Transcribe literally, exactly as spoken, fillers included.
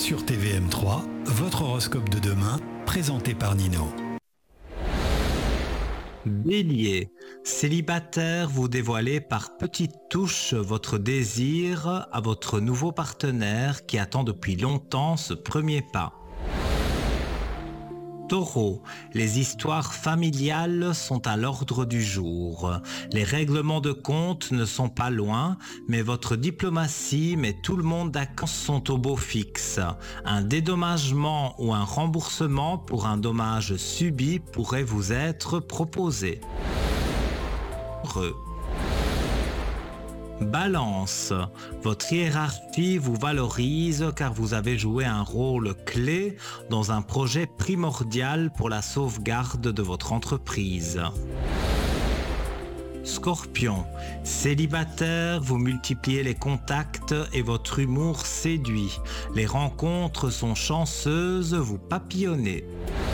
Sur T V M trois, votre horoscope de demain, présenté par Nino. Bélier, célibataire, vous dévoilez par petites touches votre désir à votre nouveau partenaire qui attend depuis longtemps ce premier pas. Taureau, les histoires familiales sont à l'ordre du jour. Les règlements de compte ne sont pas loin, mais votre diplomatie met tout le monde d'accord sont au beau fixe. Un dédommagement ou un remboursement pour un dommage subi pourrait vous être proposé. Heureux. Balance, votre hiérarchie vous valorise car vous avez joué un rôle clé dans un projet primordial pour la sauvegarde de votre entreprise. Scorpion, célibataire, vous multipliez les contacts et votre humour séduit. Les rencontres sont chanceuses, vous papillonnez.